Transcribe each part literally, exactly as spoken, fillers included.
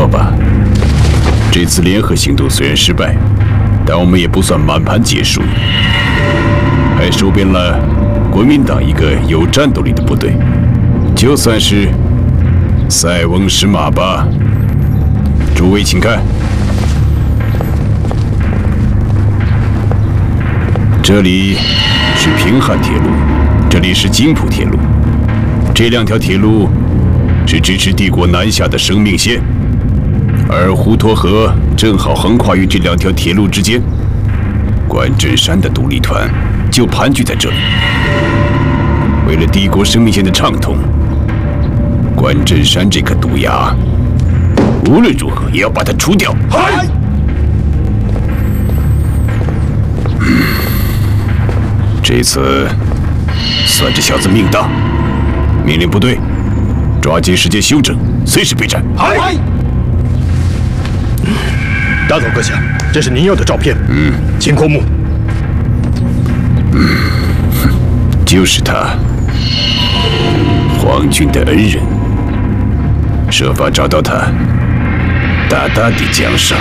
说吧，这次联合行动虽然失败，但我们也不算满盘皆输，还收编了国民党一个有战斗力的部队，就算是塞翁失马吧。诸位请看，这里是平汉铁路，这里是津浦铁路，这两条铁路是支持帝国南下的生命线，而滹沱河正好横跨于这两条铁路之间。关震山的独立团就盘踞在这里。为了帝国生命线的畅通，关震山这颗毒牙，无论如何也要把它除掉。嗨！嗯，这次算这小子命大。命令部队抓紧时间休整，随时备战。 嗨！大总阁下，这是您要的照片。 嗯， 秦国木。 嗯，就是他，皇军的恩人。设法找到他，大大的奖赏。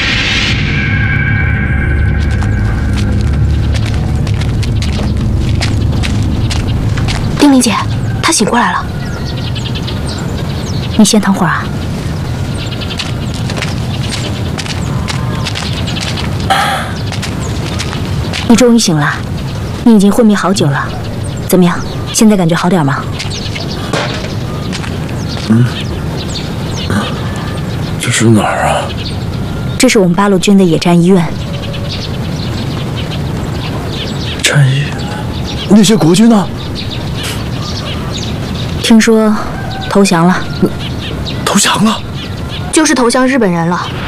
丁玲姐，她醒过来了。 你先等会儿啊。你终于醒了，你已经昏迷好久了，怎么样？现在感觉好点吗？ 嗯，这是哪儿啊？ 这是我们八路军的野战医院。 战役？那些国军呢？ 听说投降了。 投降了？ 就是投降日本人了。